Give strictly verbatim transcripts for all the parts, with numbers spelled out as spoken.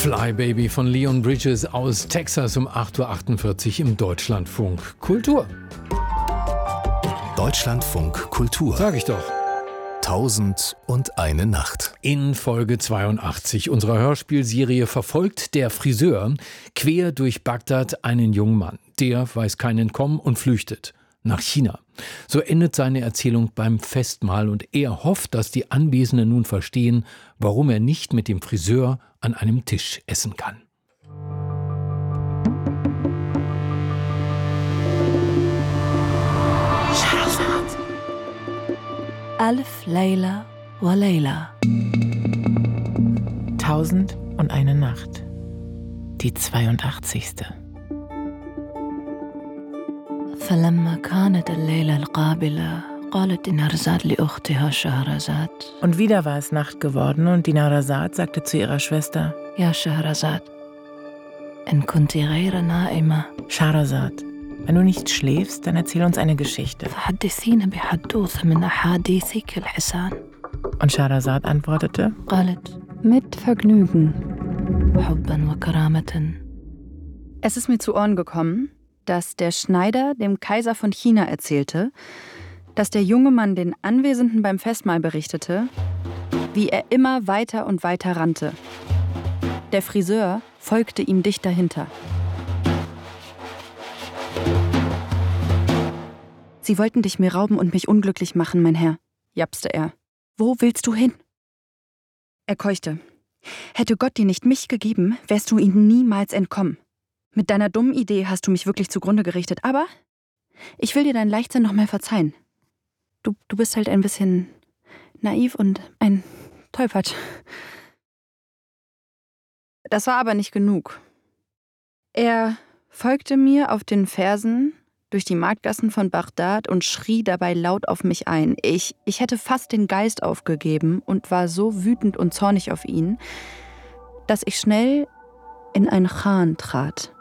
Fly Baby von Leon Bridges aus Texas um acht Uhr achtundvierzig im Deutschlandfunk Kultur. Deutschlandfunk Kultur. Sag ich doch. Tausend und eine Nacht. In Folge zweiundachtzig unserer Hörspielserie verfolgt der Friseur quer durch Bagdad einen jungen Mann. Der weiß kein Entkommen und flüchtet nach China. So endet seine Erzählung beim Festmahl und er hofft, dass die Anwesenden nun verstehen, warum er nicht mit dem Friseur an einem Tisch essen kann. Alf Layla wa Layla. Tausend und eine Nacht. Die zweiundachtzigste. فلما كانت الليلة القابلة قالت دينارزاد لأختها شهرزاد. Und wieder war es Nacht geworden und Dinarzad sagte zu ihrer Schwester: يا شهرزاد إن كنت غير نائمة Schahrazad, wenn du nicht schläfst, dann erzähl uns eine Geschichte. فحدثينا بحدوث من أحاديثك الحسان. Und Schahrazad antwortete: قالت mit Vergnügen حبا وكرامة. Es ist mir zu Ohren gekommen, dass der Schneider dem Kaiser von China erzählte, dass der junge Mann den Anwesenden beim Festmahl berichtete, wie er immer weiter und weiter rannte. Der Friseur folgte ihm dicht dahinter. »Sie wollten dich mir rauben und mich unglücklich machen, mein Herr«, japste er. »Wo willst du hin?« Er keuchte. »Hätte Gott dir nicht mich gegeben, wärst du ihnen niemals entkommen. Mit deiner dummen Idee hast du mich wirklich zugrunde gerichtet, aber ich will dir deinen Leichtsinn noch mal verzeihen. Du, du bist halt ein bisschen naiv und ein Tollpatsch.« Das war aber nicht genug. Er folgte mir auf den Fersen durch die Marktgassen von Bagdad und schrie dabei laut auf mich ein. Ich, ich hätte fast den Geist aufgegeben und war so wütend und zornig auf ihn, dass ich schnell in einen Khan trat.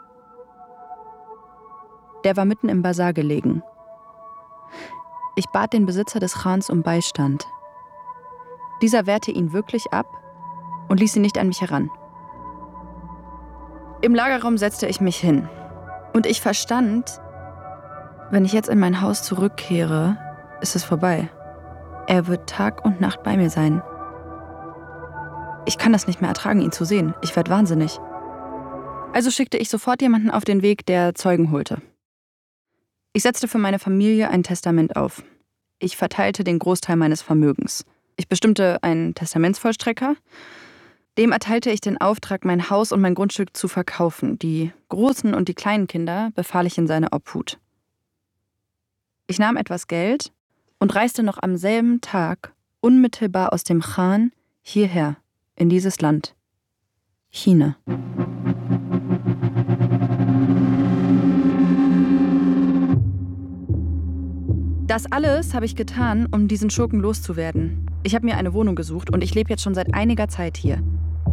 Der war mitten im Basar gelegen. Ich bat den Besitzer des Khans um Beistand. Dieser wehrte ihn wirklich ab und ließ ihn nicht an mich heran. Im Lagerraum setzte ich mich hin. Und ich verstand, wenn ich jetzt in mein Haus zurückkehre, ist es vorbei. Er wird Tag und Nacht bei mir sein. Ich kann das nicht mehr ertragen, ihn zu sehen. Ich werde wahnsinnig. Also schickte ich sofort jemanden auf den Weg, der Zeugen holte. Ich setzte für meine Familie ein Testament auf. Ich verteilte den Großteil meines Vermögens. Ich bestimmte einen Testamentsvollstrecker. Dem erteilte ich den Auftrag, mein Haus und mein Grundstück zu verkaufen. Die großen und die kleinen Kinder befahl ich in seine Obhut. Ich nahm etwas Geld und reiste noch am selben Tag unmittelbar aus dem Khan hierher, in dieses Land. China. Das alles habe ich getan, um diesen Schurken loszuwerden. Ich habe mir eine Wohnung gesucht und ich lebe jetzt schon seit einiger Zeit hier.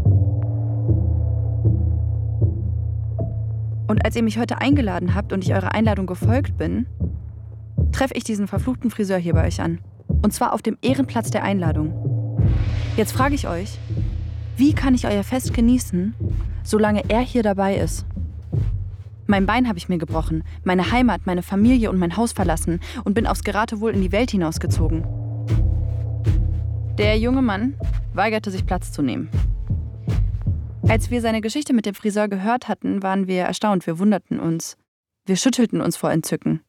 Und als ihr mich heute eingeladen habt und ich eurer Einladung gefolgt bin, treffe ich diesen verfluchten Friseur hier bei euch an. Und zwar auf dem Ehrenplatz der Einladung. Jetzt frage ich euch, wie kann ich euer Fest genießen, solange er hier dabei ist? Mein Bein habe ich mir gebrochen, meine Heimat, meine Familie und mein Haus verlassen und bin aufs Geratewohl in die Welt hinausgezogen. Der junge Mann weigerte sich, Platz zu nehmen. Als wir seine Geschichte mit dem Friseur gehört hatten, waren wir erstaunt, wir wunderten uns. Wir schüttelten uns vor Entzücken.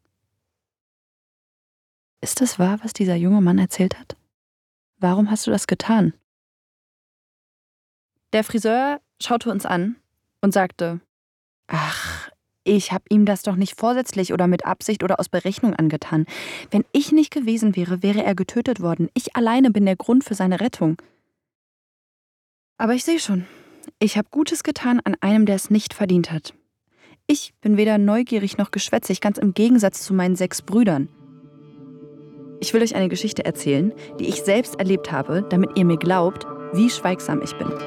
Ist es wahr, was dieser junge Mann erzählt hat? Warum hast du das getan? Der Friseur schaute uns an und sagte: Ach, ich habe ihm das doch nicht vorsätzlich oder mit Absicht oder aus Berechnung angetan. Wenn ich nicht gewesen wäre, wäre er getötet worden. Ich alleine bin der Grund für seine Rettung. Aber ich sehe schon, ich habe Gutes getan an einem, der es nicht verdient hat. Ich bin weder neugierig noch geschwätzig, ganz im Gegensatz zu meinen sechs Brüdern. Ich will euch eine Geschichte erzählen, die ich selbst erlebt habe, damit ihr mir glaubt, wie schweigsam ich bin.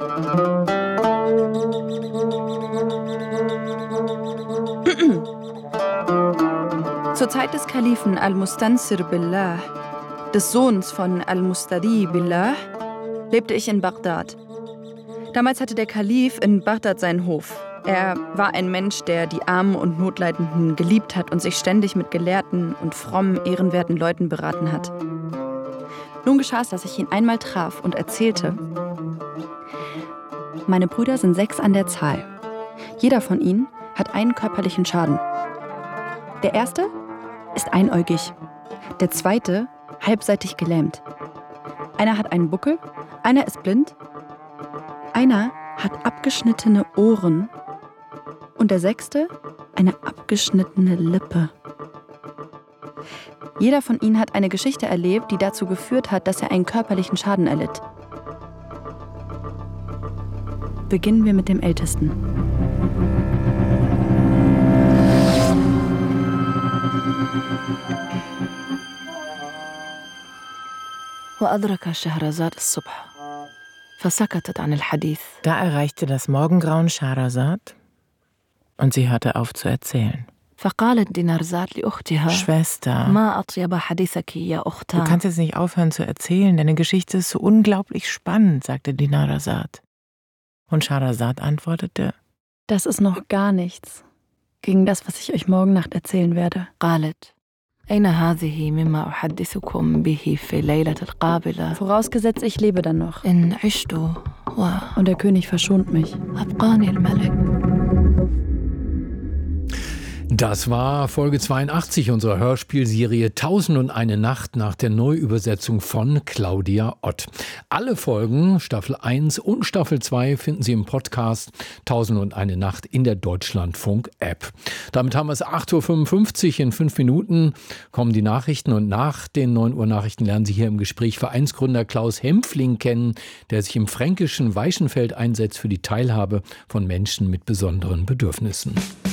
Zur Zeit des Kalifen Al-Mustansir Billah, des Sohns von Al-Mustadi Billah, lebte ich in Bagdad. Damals hatte der Kalif in Bagdad seinen Hof. Er war ein Mensch, der die Armen und Notleidenden geliebt hat und sich ständig mit gelehrten und frommen, ehrenwerten Leuten beraten hat. Nun geschah es, dass ich ihn einmal traf und erzählte: Meine Brüder sind sechs an der Zahl. Jeder von ihnen hat einen körperlichen Schaden. Der erste ist einäugig, der zweite halbseitig gelähmt. Einer hat einen Buckel, einer ist blind, einer hat abgeschnittene Ohren und der sechste eine abgeschnittene Lippe. Jeder von ihnen hat eine Geschichte erlebt, die dazu geführt hat, dass er einen körperlichen Schaden erlitt. Beginnen wir mit dem Ältesten. وأدرك شهرزاد الصبح فسكتت عن الحديث. Da erreichte das Morgengrauen Schahrazad und sie hörte auf zu erzählen. فقالت دينارزاد لأختها Schwester, ما أطيب حديثك يا du أختها. kannst jetzt nicht aufhören zu erzählen, deine Geschichte ist so unglaublich spannend, sagte Dinarzad. Und Schahrazad antwortete: Das ist noch gar nichts gegen das, was ich euch morgen Nacht erzählen werde. قالت أين هذه مما أحدثكم به في الليلة القابلة Vorausgesetzt, ich lebe dann noch. إن عشت Und der König verschont mich. وأبقاني الملك. Das war Folge zweiundachtzig unserer Hörspielserie Tausend und eine Nacht nach der Neuübersetzung von Claudia Ott. Alle Folgen, Staffel eins und Staffel zwei, finden Sie im Podcast Tausend und eine Nacht in der Deutschlandfunk-App. Damit haben wir es acht Uhr fünfundfünfzig. In fünf Minuten kommen die Nachrichten und nach den neun Uhr Nachrichten lernen Sie hier im Gespräch Vereinsgründer Klaus Hempfling kennen, der sich im fränkischen Weichenfeld einsetzt für die Teilhabe von Menschen mit besonderen Bedürfnissen.